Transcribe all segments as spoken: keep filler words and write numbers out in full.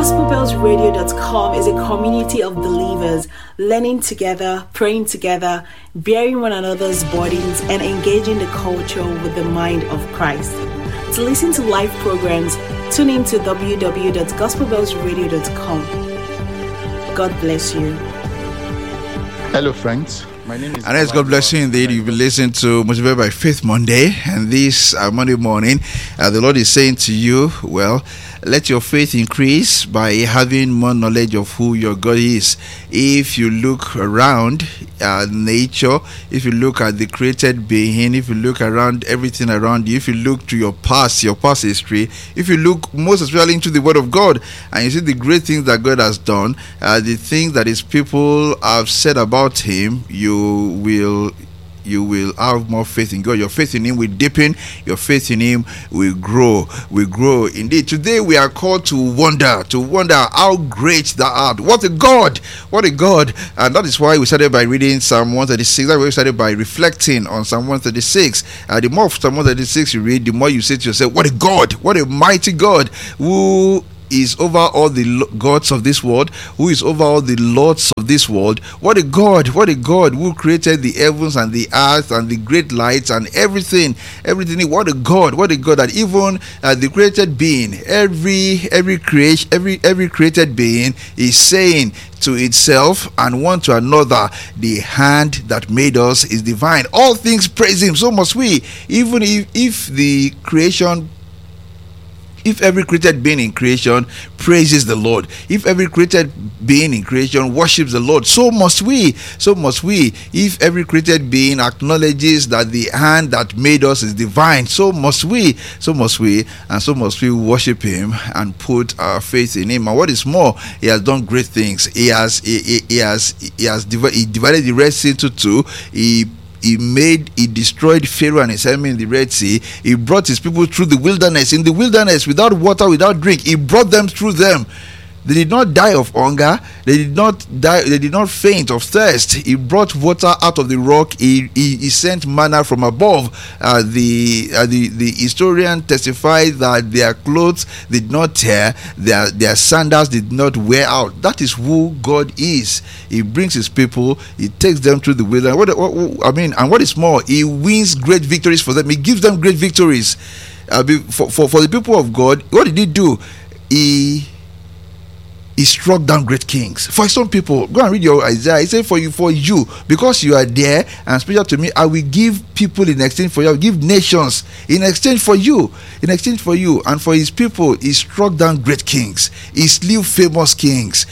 gospel bells radio dot com is a community of believers learning together, praying together, bearing one another's burdens, and engaging the culture with the mind of Christ. To listen to live programs, tune in to w w w dot gospel bells radio dot com. God bless you. Hello, friends. My name is. And as God bless you indeed, you've been listening to Motivated by Faith Monday, and this uh, Monday morning, uh, the Lord is saying to you, well, let your faith increase by having more knowledge of who your God is. If you look around uh, nature, if you look at the created being, if you look around everything around you, if you look to your past, your past history, if you look most especially into the Word of God, and you see the great things that God has done, uh, the things that His people have said about Him, you will you will have more faith in God. Your faith in Him will deepen. Your faith in Him will grow. Will grow. Indeed, today we are called to wonder, to wonder how great thou art. What a God! What a God! And that is why we started by reading Psalm one thirty-six. That way we started by reflecting on Psalm one thirty-six. Uh, the more of Psalm one thirty-six you read, the more you say to yourself, what a God! What a mighty God! Who is over all the gods of this world, who is over all the lords of this world. What a God, what a God who created the heavens and the earth and the great lights and everything, everything. What a God, what a God that even uh, the created being, every every creation, every every created being is saying to itself and one to another, the hand that made us is divine. All things praise Him, so must we. Even if if the creation If every created being in creation praises the Lord, if every created being in creation worships the Lord, so must we, so must we. If every created being acknowledges that the hand that made us is divine, so must we, so must we, and so must we worship Him and put our faith in Him. And what is more, He has done great things. He has, he, he, he has, he has divided, he divided the Red Sea into two. He He made, he destroyed Pharaoh and his army in the Red Sea. He brought His people through the wilderness. In the wilderness, without water, without drink, He brought them through them. They did not die of hunger. They did not die. They did not faint of thirst. He brought water out of the rock. He he, he sent manna from above. Uh, the uh, the the historian testified that their clothes did not tear. Their their sandals did not wear out. That is who God is. He brings His people. He takes them through the wilderness. What, what, what I mean, and what is more, He wins great victories for them. He gives them great victories. Uh, for, for for the people of God, what did He do? He He struck down great kings. For some people, go and read your Isaiah. He said, for you, for you, because you are there and special to me, I will give people in exchange for you. I will give nations in exchange for you. In exchange for you. And for His people, He struck down great kings. He slew famous kings.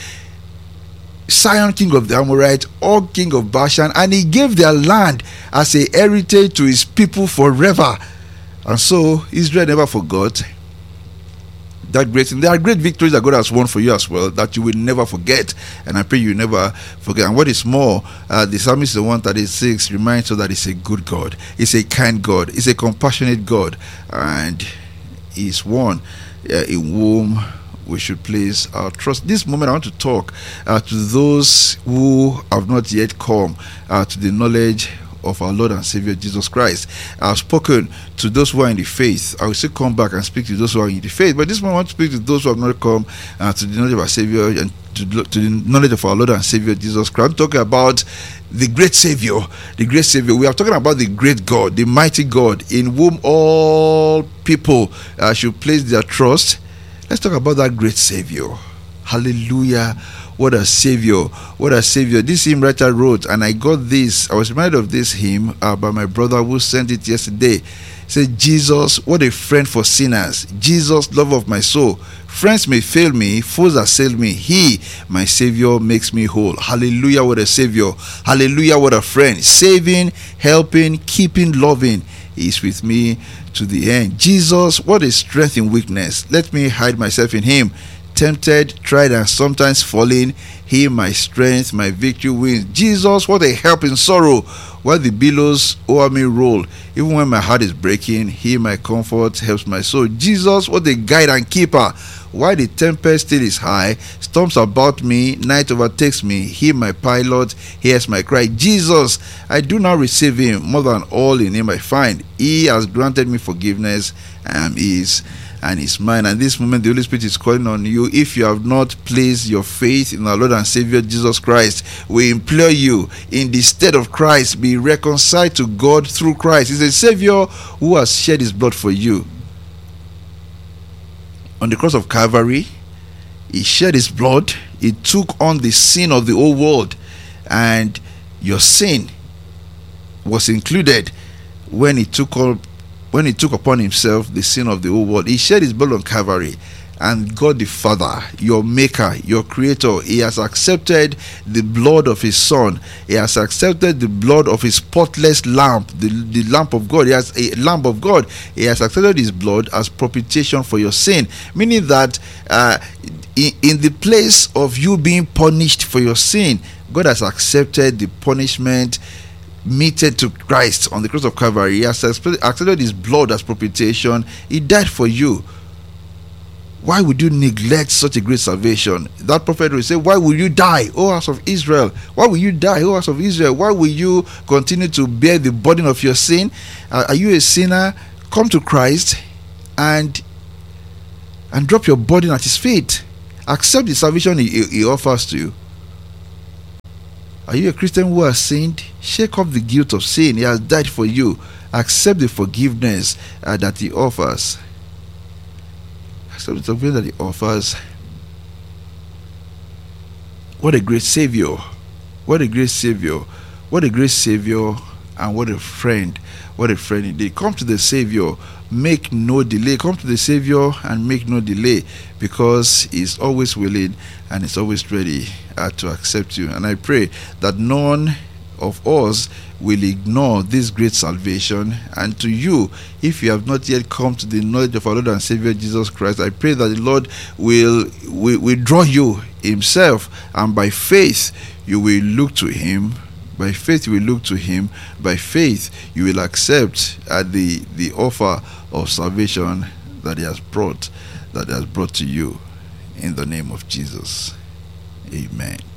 Sihon, king of the Amorites, Og, king of Bashan, and He gave their land as a heritage to His people forever. And so, Israel never forgot that great thing. There are great victories that God has won for you as well that you will never forget, and I pray you never forget. And what is more, uh, the psalmist in one thirty-six reminds us that He's a good God, He's a kind God, He's a compassionate God, and He's one uh, in whom we should place our trust. This moment I want to talk uh, to those who have not yet come uh, to the knowledge of our Lord and Savior Jesus Christ. I've spoken to those who are in the faith. I will still come back and speak to those who are in the faith, but this moment I want to speak to those who have not come uh, to the knowledge of our Savior and to, to the knowledge of our Lord and Savior Jesus Christ. I'm talking about the great Savior, the great Savior. We are talking about the great God, the mighty God, in whom all people uh, should place their trust. Let's talk about that great Savior. Hallelujah. What a Savior, what a Savior. This hymn writer wrote, and I got this, I was reminded of this hymn uh, by my brother who sent it yesterday. He said, Jesus, what a friend for sinners. Jesus, love of my soul. Friends may fail me, foes assail me. He, my Savior, makes me whole. Hallelujah, what a Savior. Hallelujah, what a friend. Saving, helping, keeping, loving. He is with me to the end. Jesus, what a strength in weakness. Let me hide myself in Him. Tempted, tried, and sometimes falling, He, my strength, my victory wins. Jesus, what a help in sorrow, while the billows o'er me roll. Even when my heart is breaking, He, my comfort, helps my soul. Jesus, what a guide and keeper, while the tempest still is high, storms about me, night overtakes me. He, my pilot, hears my cry. Jesus, I do not receive Him. More than all in Him I find. He has granted me forgiveness. I am His. and is mine. And this moment, the Holy Spirit is calling on you. If you have not placed your faith in our Lord and Savior Jesus Christ, we implore you, in the stead of Christ, be reconciled to God through Christ. He's a Savior who has shed his blood for you. On the cross of Calvary, he shed his blood. He took on the sin of the whole world, and your sin was included when he took on, when he took upon himself the sin of the whole world. He shed his blood on Calvary, and God the Father, your maker, your creator, he has accepted the blood of his Son. He has accepted the blood of his spotless lamb, the, the lamb of God. He has a lamb of God. He has accepted his blood as propitiation for your sin, meaning that uh, in, in the place of you being punished for your sin, God has accepted the punishment meted to Christ on the cross of Calvary. He has accepted his blood as propitiation. He died for you. Why would you neglect such a great salvation? That prophet will say, why will you die, O house of Israel? Why will you die, O house of Israel? Why will you continue to bear the burden of your sin? Uh, are you a sinner? Come to Christ and and drop your burden at his feet. Accept the salvation he, he offers to you. Are you a Christian who has sinned? Shake off the guilt of sin. He has died for you. Accept the forgiveness uh, that he offers. Accept the forgiveness that he offers. What a great Savior. What a great Savior. What a great Savior, and what a friend. What a friend indeed. Come to the Savior. Make no delay. Come to the Savior and make no delay, because he's always willing and he's always ready uh, to accept you. And I pray that none of us will ignore this great salvation. And to you, if you have not yet come to the knowledge of our Lord and Savior Jesus Christ, I pray that the Lord will, will, will draw you himself, and by faith you will look to him. By faith you will look to him. By faith you will accept uh, the, the offer of salvation that he has brought, that he has brought to you, in the name of Jesus. Amen.